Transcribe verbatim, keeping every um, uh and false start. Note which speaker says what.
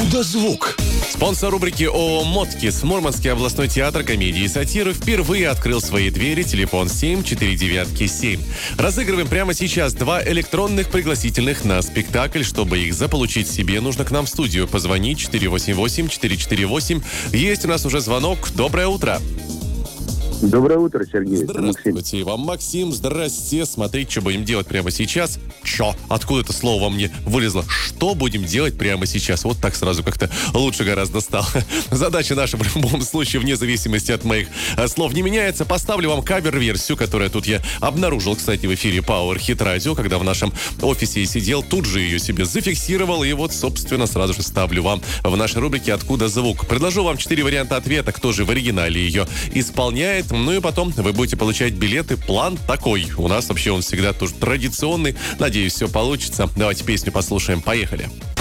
Speaker 1: «Откуда звук?»
Speaker 2: Спонсор рубрики ООО «Моткис», Мурманский областной театр комедии и сатиры, впервые открыл свои двери. Телефон семь четыре девять семь. Разыгрываем прямо сейчас два электронных пригласительных на спектакль. Чтобы их заполучить себе, нужно к нам в студию позвонить четыре восемь восемь четыре четыре восемь. Есть у нас уже звонок. Доброе утро.
Speaker 3: Доброе утро, Сергей.
Speaker 2: Здравствуйте, Максим. Вам, Максим. Здрасте. Смотрите, что будем делать прямо сейчас. Чё? Откуда это слово во мне вылезло? Что будем делать прямо сейчас? Вот так сразу как-то лучше гораздо стало. Задача наша в любом случае, вне зависимости от моих слов, не меняется. Поставлю вам кавер-версию, которую тут я обнаружил, кстати, в эфире Power Hit Radio, когда в нашем офисе сидел, тут же ее себе зафиксировал, и вот, собственно, сразу же ставлю вам в нашей рубрике «Откуда звук?». Предложу вам четыре варианта ответа, кто же в оригинале ее исполняет. Ну и потом вы будете получать билеты. План такой. У нас вообще он всегда тоже традиционный. Надеюсь, все получится. Давайте песню послушаем. Поехали.